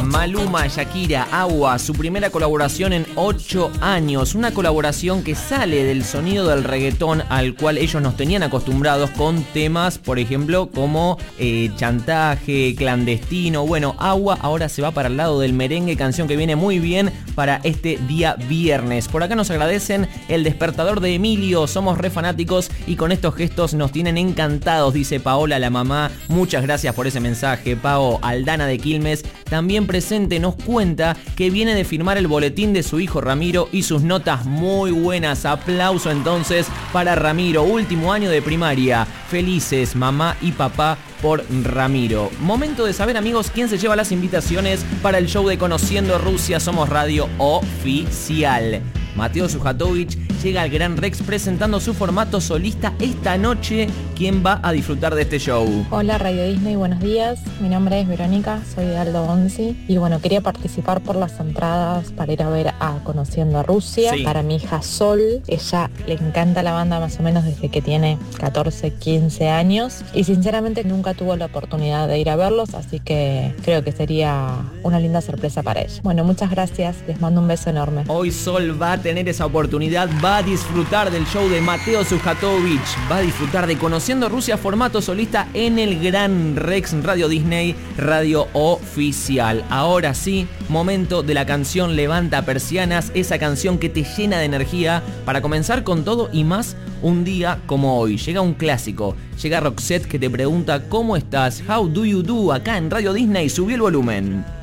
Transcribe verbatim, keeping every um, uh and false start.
Maluma, Shakira, Agua, su primera colaboración en ocho años. Una colaboración que sale del sonido del reggaetón al cual ellos nos tenían acostumbrados con temas, por ejemplo, como eh, Chantaje, Clandestino. Bueno, Agua ahora se va para el lado del merengue, canción que viene muy bien para este día viernes. Por acá nos agradecen el despertador de Emilio, somos re fanáticos y con estos gestos nos tienen encantados, dice Paola, la mamá. Muchas gracias por ese mensaje, Pao. Aldana de Quilmes, también presente, nos cuenta que viene de firmar el boletín de su hijo Ramiro y sus notas muy buenas. Aplauso entonces para Ramiro, último año de primaria. Felices mamá y papá por Ramiro. Momento de saber, amigos, quién se lleva las invitaciones para el show de Conociendo Rusia Somos Radio oficial. Mateo Sujatovich llega al Gran Rex presentando su formato solista esta noche. ¿Quién va a disfrutar de este show? Hola Radio Disney, buenos días. Mi nombre es Verónica, soy de Aldo Bonzi. Y bueno, quería participar por las entradas para ir a ver a Conociendo a Rusia. Sí. Para mi hija Sol, ella le encanta la banda más o menos desde que tiene catorce, quince años. Y sinceramente nunca tuvo la oportunidad de ir a verlos, así que creo que sería una linda sorpresa para ella. Bueno, muchas gracias, les mando un beso enorme. Hoy Sol va a tener esa oportunidad, va a disfrutar del show de Mateo Sujatovich, va a disfrutar de Conociendo Rusia formato solista en el Gran Rex Radio Disney Radio Oficial. Ahora sí, momento de la canción Levanta Persianas, esa canción que te llena de energía para comenzar con todo y más un día como hoy. Llega un clásico, llega Roxette que te pregunta ¿cómo estás? How do you do? Acá en Radio Disney, subí el volumen.